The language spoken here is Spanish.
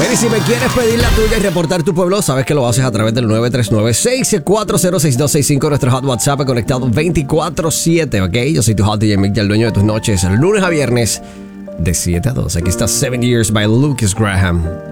Mira, si me quieres pedir la tuya y reportar tu pueblo, sabes que lo haces a través del 939-640-6565, nuestro hot WhatsApp conectado 24/7, ¿ok? Yo soy tu hot DJ Mick, el dueño de tus noches, lunes a viernes, de 7 a 2. Aquí está 7 Years by Lucas Graham.